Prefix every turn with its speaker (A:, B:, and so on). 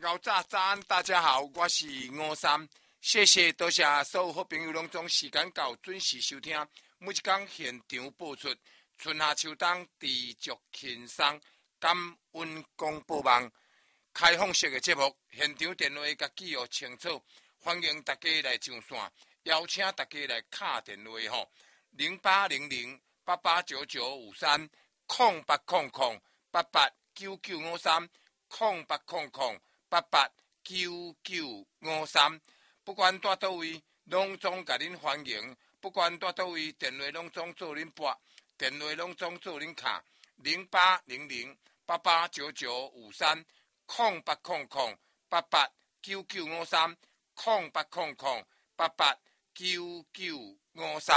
A: 高早安，大家好，我是吴三，谢谢多谢所有好朋友拢总时间到准时收听，每一天现场播出，春夏秋冬持续轻松，感恩广播网开放式的节目，现场电话甲记录清楚，欢迎大家来上线，邀请大家来敲电话吼，0800889953 0800889953 0800889953，不管在倒位，拢总甲恁欢迎；不管在倒位，电话拢总做恁拨，电话拢总做恁卡。0800889953 0800889953 0800889953。